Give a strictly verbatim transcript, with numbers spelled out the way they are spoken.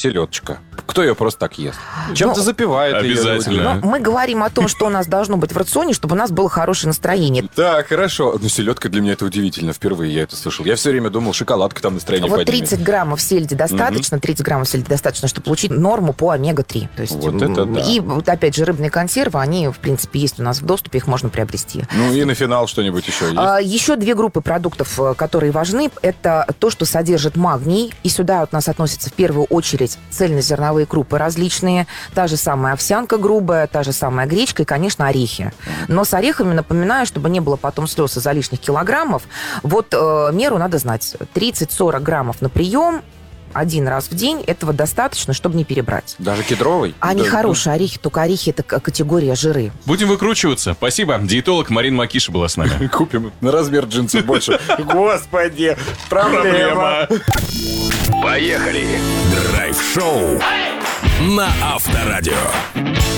селедочка. Кто ее просто так ест? Чем-то Ну, запивает ее. обязательно. Но мы говорим о том, что у нас должно быть в рационе, чтобы у нас было хорошее настроение. Так, хорошо. Ну, селедка для меня это удивительно. Впервые я это слышал. Я все время думал, шоколадка там настроение Вот поднимет. тридцать граммов сельди достаточно, тридцать граммов сельди достаточно, чтобы получить норму по омега три. То есть, Вот это да. И вот опять же рыбные консервы, они в принципе есть у нас в доступе, их можно приобрести. Ну и на финал что-нибудь еще есть? А, еще две группы продуктов, которые важны, это то, что содержит магний, и сюда от нас относятся в первую очередь цельнозерновые крупы различные, та же самая овсянка грубая, та же самая гречка и, конечно, орехи. Но с орехами, напоминаю, чтобы не было потом слез из-за лишних килограммов, вот э, меру надо знать. тридцать-сорок граммов на прием, один раз в день, этого достаточно, чтобы не перебрать. Даже кедровый? Они Да, хорошие орехи, только орехи – это к- категория жиры. Будем выкручиваться. Спасибо. Диетолог Марина Макиша была с нами. ну, Купим на размер джинсов больше. Господи, проблема. Поехали! Драйв-шоу на Авторадио.